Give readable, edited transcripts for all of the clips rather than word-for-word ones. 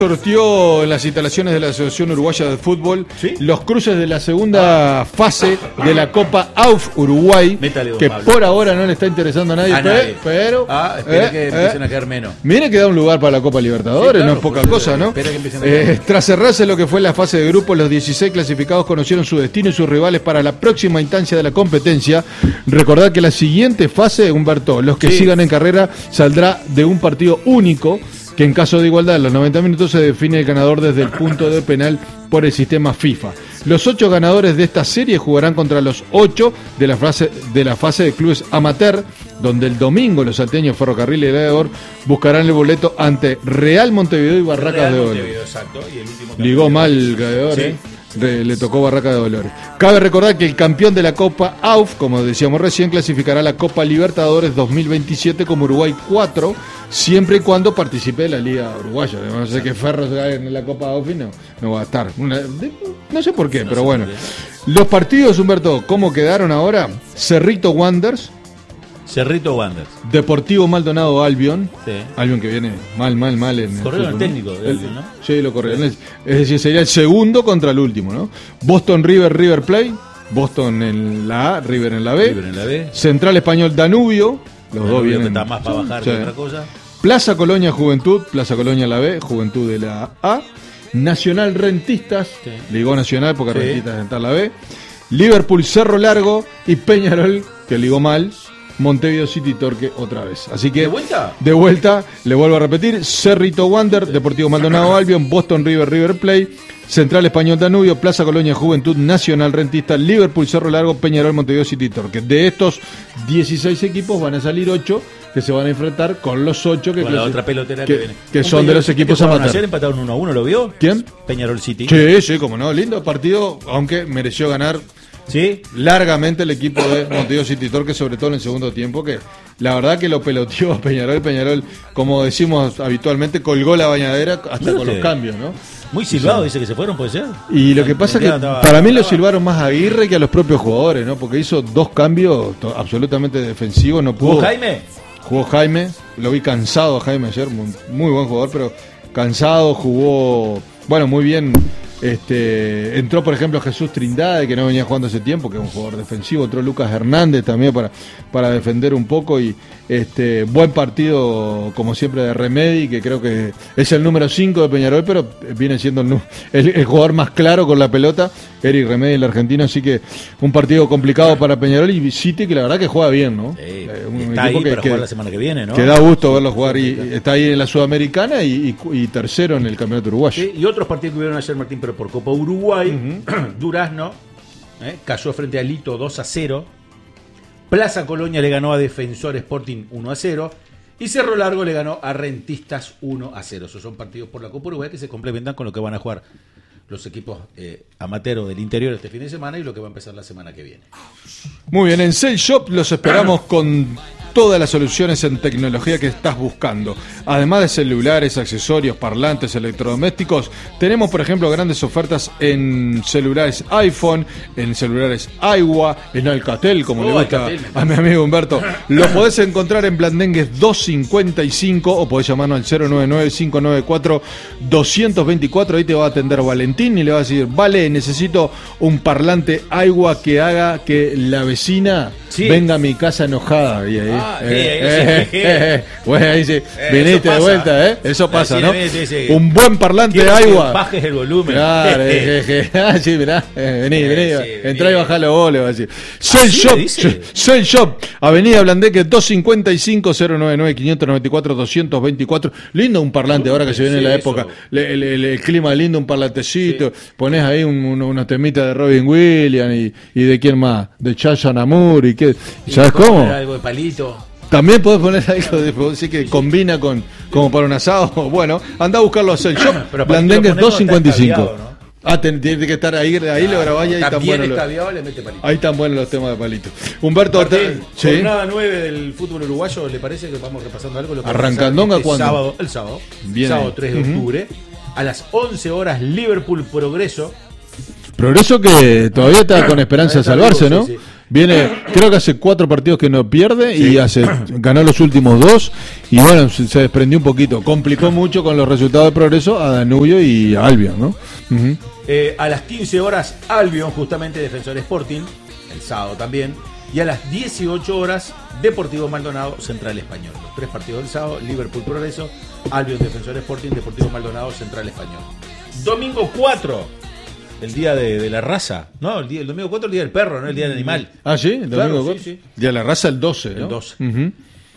Sorteó en las instalaciones de la Asociación Uruguaya de Fútbol, ¿sí?, los cruces de la segunda fase de la Copa AUF Uruguay, que por ahora no le está interesando a nadie, pero espera que empiecen a quedar menos. Mire que da un lugar para la Copa Libertadores, sí, claro, no es poca cosa, ¿no? Tras cerrarse lo que fue la fase de grupos, los 16 clasificados conocieron su destino y sus rivales para la próxima instancia de la competencia. Recordad que la siguiente fase, Humberto, los que sigan en carrera saldrá de un partido único, que en caso de igualdad en los 90 minutos se define el ganador desde el punto de penal por el sistema FIFA. Los 8 ganadores de esta serie jugarán contra los 8 de la fase de clubes amateur, donde el domingo los salteños Ferrocarril y Gladiador buscarán el boleto ante Real Montevideo y Barracas de Dolores. Ligó mal el Gladiador, ¿sí? Le tocó Barracas de Dolores. Cabe recordar que el campeón de la Copa AUF, como decíamos recién, clasificará a la Copa Libertadores 2027 como Uruguay 4, siempre y cuando participe de la Liga Uruguaya. No sé qué Ferro se gane en la Copa AUF y no va a estar. No sé por qué, pero bueno. Los partidos, Humberto, ¿cómo quedaron ahora? Cerrito Wanderers, Deportivo Maldonado Albion, sí. Albion que viene mal en corrieron el técnico de Albion, ¿no? Sí, lo corrieron. Es decir, sería el segundo contra el último, ¿no? Boston River Plate, Boston en la A, River en la B. Central Español Danubio, los dos vienen. Está más para bajar que otra cosa. Plaza Colonia Juventud, Plaza Colonia en la B, Juventud de la A. Nacional Rentistas, sí. Ligó Nacional porque Rentistas está en la B. Liverpool Cerro Largo y Peñarol, que ligó mal, Montevideo City Torque otra vez. Así que de vuelta, le vuelvo a repetir: Cerrito Wander, Deportivo Maldonado Albion, Boston River Plate, Central Español Danubio, Plaza Colonia Juventud, Nacional Rentista, Liverpool Cerro Largo, Peñarol, Montevideo City Torque. De estos 16 equipos van a salir 8 que se van a enfrentar con los 8 que, la otra pelotera que viene. Que son de los equipos amateur. Ayer empataron 1-1, ¿lo vio? ¿Quién? Peñarol City. Sí, como no, lindo partido, aunque mereció ganar. ¿Sí? Largamente el equipo de Montevideo City Torque, sobre todo en el segundo tiempo, que la verdad que lo peloteó a Peñarol, como decimos habitualmente, colgó la bañadera hasta con los cambios, ¿no? Muy silbado, dice que se fueron, ¿puede ser? Y lo que pasa es que para mí lo silbaron más a Aguirre que a los propios jugadores, ¿no? Porque hizo 2 cambios absolutamente defensivos, no pudo. Jugó Jaime, lo vi cansado a Jaime ayer, muy buen jugador, pero cansado, jugó, bueno, muy bien. Entró por ejemplo Jesús Trindade, que no venía jugando hace tiempo, que es un jugador defensivo. Entró Lucas Hernández también para defender un poco. Y buen partido como siempre de Remedi, que creo que es el número 5 de Peñarol, pero viene siendo el jugador más claro con la pelota, Eric Remedi, el argentino. Así que un partido complicado para Peñarol y City, que la verdad que juega bien, ¿no? Está ahí para jugar la semana que viene, ¿no? Que da gusto verlo jugar, y está ahí en la Sudamericana y tercero en el Campeonato Uruguayo. Y otros partidos que hubieron ayer, Martín, pero por Copa Uruguay, Durazno cayó frente a Lito 2-0, Plaza Colonia le ganó a Defensor Sporting 1-0 y Cerro Largo le ganó a Rentistas 1-0. Esos son partidos por la Copa Uruguay que se complementan con lo que van a jugar los equipos amateros del interior este fin de semana y lo que va a empezar la semana que viene. Muy bien, en Cell Shop los esperamos con todas las soluciones en tecnología que estás buscando. Además de celulares, accesorios, parlantes, electrodomésticos, tenemos por ejemplo grandes ofertas en celulares iPhone, en celulares Aiwa, en Alcatel, como le gusta a mi amigo Humberto. Lo podés encontrar en Blandengues 255 o podés llamarnos al 099-594-224. Ahí te va a atender Valentín y le va a decir: vale, necesito un parlante Aiwa que haga que la vecina venga a mi casa enojada. Y ahí bueno, ahí sí, viniste de vuelta, eso pasa, ¿no? Sí. Un buen parlante de Aiwa. Bajes el volumen. Claro, sí, mirá, vení, entrá y bajá los goles, va a decir. Cell Shop, Avenida Blandengue 255 099 594 224. Lindo un parlante ahora que se viene la época. El clima lindo, un parlantecito. Ponés ahí unos temitas de Robin Williams y de quién más, de Chayanne Amour y qué. ¿Sabes cómo? Algo de Palito. También podés poner algo de decir que combina como para un asado. Bueno, anda a buscarlo a Cell Shop. Blandengues 255. Tiene que estar ahí lo grabás y ahí están buenos ahí están buenos los temas de Palito. Humberto, jornada 9 del fútbol uruguayo, ¿le parece que vamos repasando algo? Arrancandonga cuándo? El sábado 3 de octubre, a las 11 horas, Liverpool Progreso que todavía está con esperanza de salvarse, ¿no? Sí. Viene, creo que hace 4 partidos que no pierde y ganó los últimos 2 y bueno, se desprendió un poquito. Complicó mucho con los resultados de Progreso a Danubio y a Albion, ¿no? Uh-huh. A las 15 horas, Albion, justamente Defensor Sporting, el sábado también. Y a las 18 horas, Deportivo Maldonado, Central Español. Los 3 partidos del sábado, Liverpool Progreso, Albion Defensor Sporting, Deportivo Maldonado, Central Español. Domingo 4, el día de la raza. No, el domingo 4 el día del perro, no el día del animal. Ah, sí, el domingo 4. Sí. Día de la raza el 12, ¿no? El 12. Uh-huh.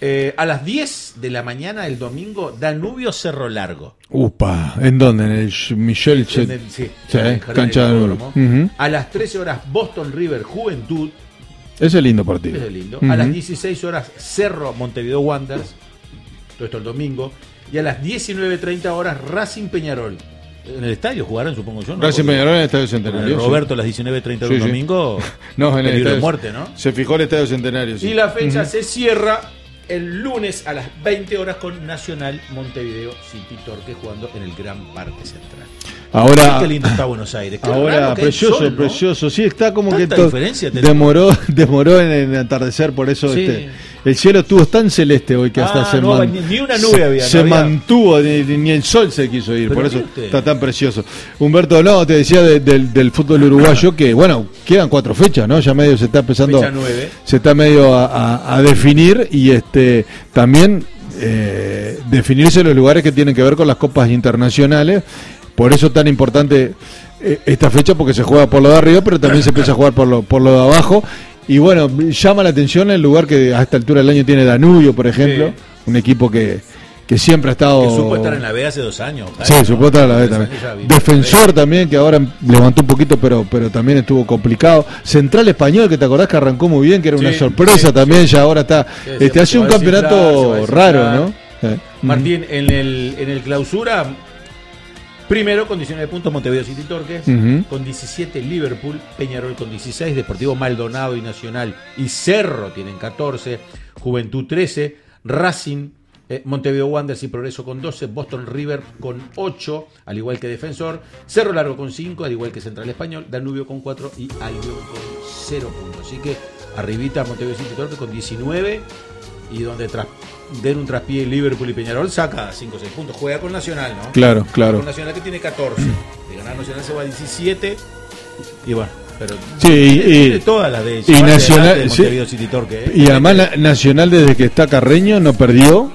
A las 10 de la mañana el domingo, Danubio Cerro Largo. Upa, ¿en dónde? En el Michel cancha de Danubio. Uh-huh. A las 13 horas, Boston River Juventud. Ese es lindo partido. Ese es lindo. Uh-huh. A las 16 horas, Cerro Montevideo Wanderers. Todo esto el domingo. Y a las 19:30 horas, Racing Peñarol. En el estadio jugarán, supongo yo. ¿No? Racing Peñarol en el Estadio Centenario. Roberto, a las 19:30 del domingo. No, en el estadio de muerte, ¿no? Se fijó el Estadio Centenario. Sí. Y la fecha se cierra el lunes a las 20 horas con Nacional Montevideo City Torque jugando en el Gran Parque Central. Ahora, qué lindo está Buenos Aires. Qué ahora precioso, sol, ¿no? Precioso. Sí, está como tanta que diferencia demoró en el atardecer, por eso sí. El cielo estuvo tan celeste hoy que hasta ni una nube había. Se mantuvo, ni el sol se quiso ir, por eso está tan precioso. Humberto, no, te decía del fútbol uruguayo que, bueno, quedan 4 fechas, ¿no? Ya medio se está empezando. Fecha 9. Se está medio a definir y también definirse los lugares que tienen que ver con las copas internacionales. Por eso es tan importante esta fecha, porque se juega por lo de arriba, pero también se empieza a jugar por lo de abajo. Y bueno, llama la atención el lugar que a esta altura del año tiene Danubio, por ejemplo, un equipo que siempre ha estado... Que supo estar en la B hace 2 años. Sí, supo estar en la B también. Defensor también, que ahora levantó un poquito, pero también estuvo complicado. Central Español, que te acordás que arrancó muy bien, que era una sorpresa también, ya ahora está... hace un campeonato raro, ¿no? Martín, en el clausura... Primero con 19 puntos Montevideo City Torque, con 17 Liverpool, Peñarol con 16, Deportivo Maldonado y Nacional y Cerro tienen 14, Juventud 13, Racing, Montevideo Wanderers y Progreso con 12, Boston River con 8, al igual que Defensor, Cerro Largo con 5, al igual que Central Español, Danubio con 4 y Albion con 0 puntos. Así que arribita Montevideo City Torque con 19 y donde den un traspié Liverpool y Peñarol saca 5 o 6 puntos. Juega con Nacional, ¿no? Claro. Con Nacional que tiene 14. De ganar Nacional se va a 17. Y bueno, pero tiene todas las de y Nacional de Montevideo City Torque, Y además Nacional desde que está Carreño no perdió.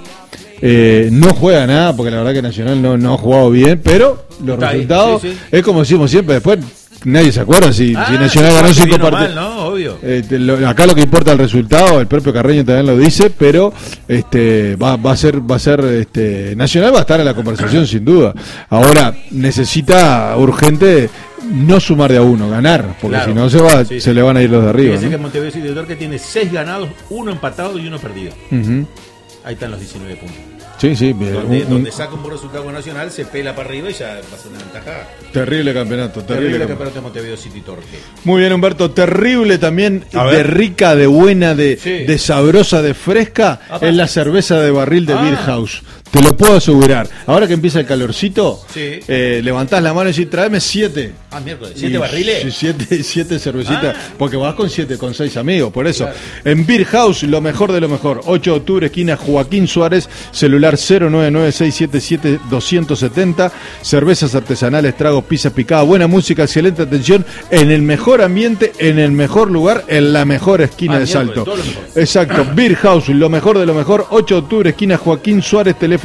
No juega nada porque la verdad que Nacional no ha jugado bien, pero los resultados es como decimos siempre, después nadie se acuerda si Nacional ganó 5 partidos. ¿No? Obvio. Acá lo que importa es el resultado, el propio Carreño también lo dice, pero va a ser Nacional va a estar en la conversación sin duda. Ahora necesita urgente no sumar de a uno, ganar, porque si no se le van a ir los de arriba. Fíjense que Montevideo City Torque tiene 6 ganados, 1 empatado y 1 perdido. Ahí están los 19 puntos. Sí, donde saca un buen resultado con Nacional, se pela para arriba y ya va a ser una ventaja. Terrible campeonato de Montevideo City Torque. Muy bien, Humberto, terrible también, de rica, de buena, de sabrosa, de fresca, es la cerveza de barril de Beer House. Te lo puedo asegurar. Ahora que empieza el calorcito, levantás la mano y decís, tráeme 7. Miércoles, 7 barriles. 7 cervecitas, porque vas con 6 amigos, por eso. Claro. En Beer House, lo mejor de lo mejor. 8 de octubre, esquina Joaquín Suárez, celular 099-677-270. Cervezas artesanales, tragos, pizza picada, buena música, excelente atención, en el mejor ambiente, en el mejor lugar, en la mejor esquina de Salto. Exacto, Beer House, lo mejor de lo mejor. 8 de octubre, esquina Joaquín Suárez, teléfono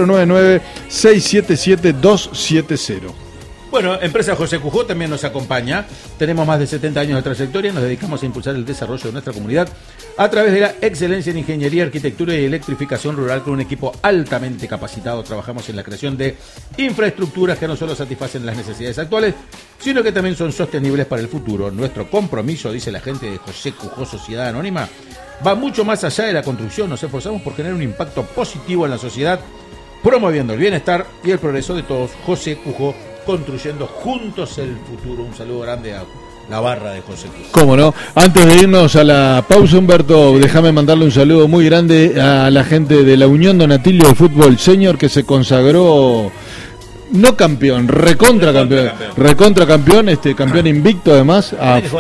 099-677-270. Bueno, Empresa José Cujó también nos acompaña. Tenemos más de 70 años de trayectoria. Nos dedicamos a impulsar el desarrollo de nuestra comunidad a través de la excelencia en ingeniería, arquitectura y electrificación rural con un equipo altamente capacitado. Trabajamos en la creación de infraestructuras que no solo satisfacen las necesidades actuales, sino que también son sostenibles para el futuro. Nuestro compromiso, dice la gente de José Cujó Sociedad Anónima, va mucho más allá de la construcción. Nos esforzamos por generar un impacto positivo en la sociedad, promoviendo el bienestar y el progreso de todos. José Cujó, construyendo juntos el futuro. Un saludo grande a la barra de José Cujó. Cómo no. Antes de irnos a la pausa, Humberto, déjame mandarle un saludo muy grande a la gente de la Unión Donatilio de Fútbol Senior, que se consagró no campeón, recontra campeón, campeón invicto además.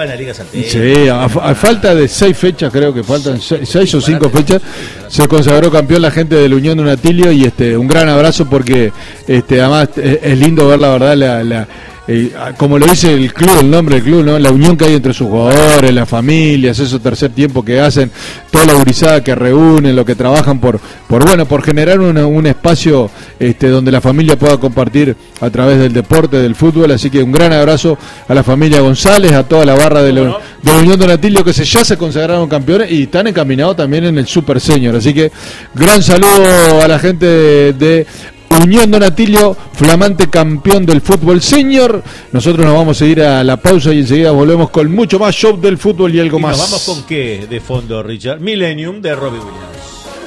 A falta de 6 fechas, creo que faltan 6 o 5 fechas, se consagró campeón la gente del Unión Donatilio y un gran abrazo porque además es lindo ver la verdad como lo dice el club, el nombre del club, ¿no? La unión que hay entre sus jugadores, las familias, esos tercer tiempo que hacen, toda la gurizada que reúnen, lo que trabajan por generar un espacio donde la familia pueda compartir a través del deporte, del fútbol. Así que un gran abrazo a la familia González, a toda la barra de la Unión Donatilio que ya se consagraron campeones y están encaminados también en el Super Senior. Así que gran saludo a la gente de Unión Donatilio, flamante campeón del fútbol senior. Nosotros nos vamos a ir a la pausa y enseguida volvemos con mucho más show del fútbol y algo más. ¿Nos vamos con qué de fondo, Richard? Millennium de Robbie Williams.